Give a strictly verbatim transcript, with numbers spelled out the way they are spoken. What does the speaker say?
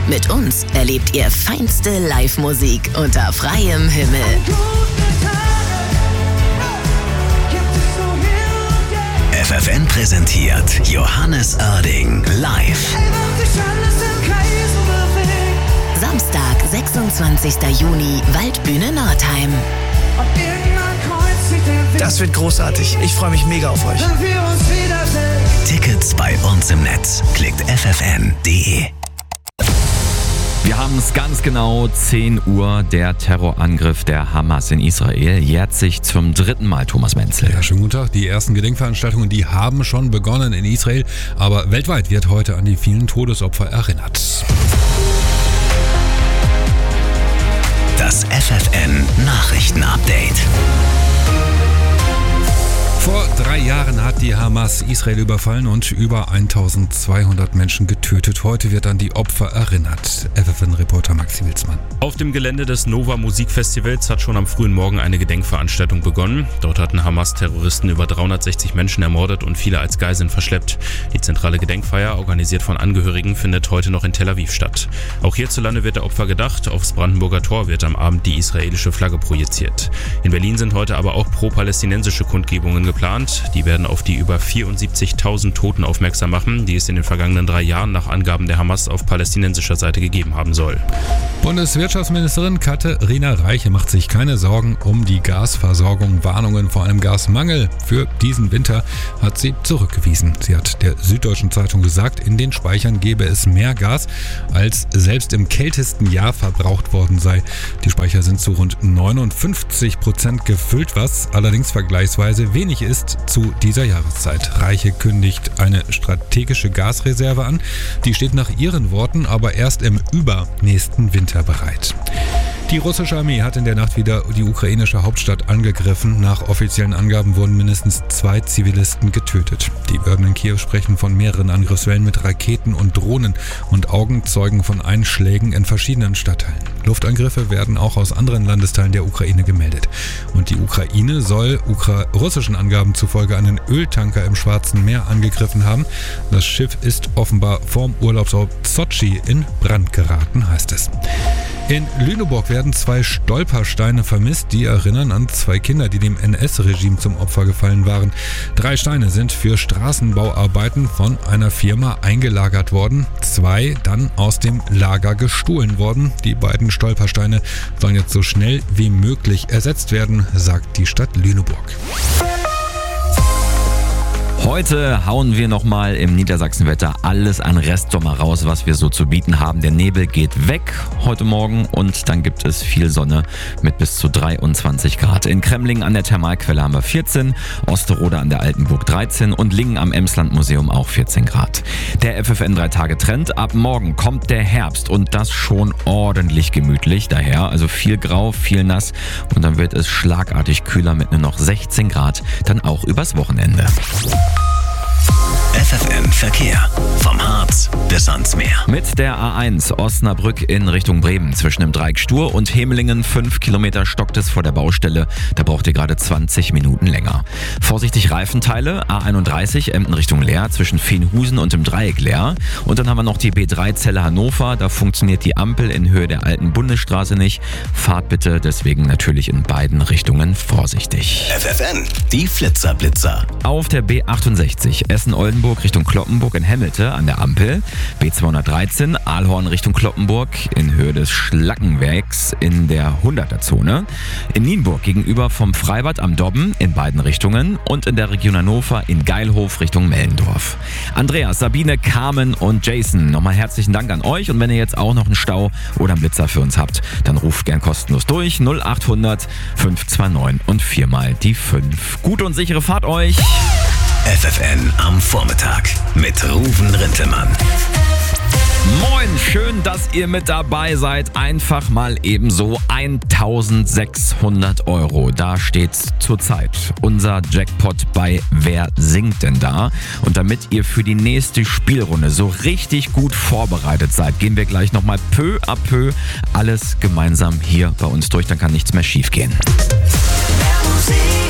Mit uns erlebt ihr feinste Live-Musik unter freiem Himmel. F F N präsentiert Johannes Oerding live. Samstag, sechsundzwanzigster Juni, Waldbühne Nordheim. Das wird großartig. Ich freue mich mega auf euch. Tickets bei uns im Netz. Klickt f f n punkt d e. Wir haben es ganz genau, zehn Uhr, der Terrorangriff der Hamas in Israel jährt sich zum dritten Mal, Thomas Menzel. Ja, schönen guten Tag. Die ersten Gedenkveranstaltungen, die haben schon begonnen in Israel, aber weltweit wird heute an die vielen Todesopfer erinnert. Das F F N Nachrichten-Update. Vor drei Jahren hat die Hamas Israel überfallen und über eintausendzweihundert Menschen getötet. Heute wird an die Opfer erinnert. F F N-Reporter Maxi Wilsmann. Auf dem Gelände des Nova Musikfestivals hat schon am frühen Morgen eine Gedenkveranstaltung begonnen. Dort hatten Hamas-Terroristen über dreihundertsechzig Menschen ermordet und viele als Geiseln verschleppt. Die zentrale Gedenkfeier, organisiert von Angehörigen, findet heute noch in Tel Aviv statt. Auch hierzulande wird der Opfer gedacht. Aufs Brandenburger Tor wird am Abend die israelische Flagge projiziert. In Berlin sind heute aber auch pro-palästinensische Kundgebungen geplant. Die werden auf die über vierundsiebzigtausend Toten aufmerksam machen, die es in den vergangenen drei Jahren nach Angaben der Hamas auf palästinensischer Seite gegeben haben soll. Bundeswirtschaftsministerin Katharina Reiche macht sich keine Sorgen um die Gasversorgung. Warnungen vor einem Gasmangel für diesen Winter hat sie zurückgewiesen. Sie hat der Süddeutschen Zeitung gesagt, in den Speichern gäbe es mehr Gas, als selbst im kältesten Jahr verbraucht worden sei. Die Speicher sind zu rund neunundfünfzig Prozent gefüllt, was allerdings vergleichsweise wenig ist zu dieser Jahreszeit. Reiche kündigt eine strategische Gasreserve an. Die steht nach ihren Worten aber erst im übernächsten Winter bereit. Die russische Armee hat in der Nacht wieder die ukrainische Hauptstadt angegriffen. Nach offiziellen Angaben wurden mindestens zwei Zivilisten getötet. Die Behörden in Kiew sprechen von mehreren Angriffswellen mit Raketen und Drohnen und Augenzeugen von Einschlägen in verschiedenen Stadtteilen. Luftangriffe werden auch aus anderen Landesteilen der Ukraine gemeldet. Und die Ukraine soll ukra- russischen Angaben zufolge einen Öltanker im Schwarzen Meer angegriffen haben. Das Schiff ist offenbar vorm Urlaubsort Sotschi in Brand geraten, heißt es. In Lüneburg werden zwei Stolpersteine vermisst, die erinnern an zwei Kinder, die dem N S-Regime zum Opfer gefallen waren. Drei Steine sind für Straßenbauarbeiten von einer Firma eingelagert worden, zwei dann aus dem Lager gestohlen worden. Die beiden Stolpersteine sollen jetzt so schnell wie möglich ersetzt werden, sagt die Stadt Lüneburg. Heute hauen wir nochmal im Niedersachsenwetter alles an Restsommer raus, was wir so zu bieten haben. Der Nebel geht weg heute Morgen und dann gibt es viel Sonne mit bis zu dreiundzwanzig Grad. In Kremlingen an der Thermalquelle haben wir vierzehn, Osterode an der Altenburg dreizehn und Lingen am Emsland-Museum auch vierzehn Grad. Der F F N drei Tage Trend. Ab morgen kommt der Herbst und das schon ordentlich gemütlich daher. Also viel grau, viel nass und dann wird es schlagartig kühler mit nur noch sechzehn Grad, dann auch übers Wochenende. F F N Verkehr. Vom Harz bis ans Meer. Mit der A eins Osnabrück in Richtung Bremen zwischen dem Dreieck Stur und Hemelingen fünf Kilometer stockt es vor der Baustelle. Da braucht ihr gerade zwanzig Minuten länger. Vorsichtig Reifenteile. A einunddreißig Emden Richtung Leer zwischen Feenhusen und dem Dreieck Leer. Und dann haben wir noch die B drei Celle Hannover. Da funktioniert die Ampel in Höhe der alten Bundesstraße nicht. Fahrt bitte deswegen natürlich in beiden Richtungen vorsichtig. F F N, die Flitzer-Blitzer. Auf der B achtundsechzig Essen-Oldenburg Richtung Kloppenburg in Hemmelte an der Ampel. B zweihundertdreizehn Aalhorn Richtung Kloppenburg in Höhe des Schlackenwerks in der hunderter-Zone. In Nienburg gegenüber vom Freibad am Dobben in beiden Richtungen und in der Region Hannover in Geilhof Richtung Mellendorf. Andreas, Sabine, Carmen und Jason, nochmal herzlichen Dank an euch und wenn ihr jetzt auch noch einen Stau oder einen Blitzer für uns habt, dann ruft gern kostenlos durch null achthundert fünf zwei neun und viermal die fünf. Gute und sichere Fahrt euch! F F N am Vormittag mit Ruven Rintelmann. Moin, schön, dass ihr mit dabei seid. Einfach mal ebenso eintausendsechshundert Euro. Da steht zurzeit unser Jackpot bei Wer singt denn da? Und damit ihr für die nächste Spielrunde so richtig gut vorbereitet seid, gehen wir gleich nochmal peu à peu alles gemeinsam hier bei uns durch. Dann kann nichts mehr schief gehen. Musik.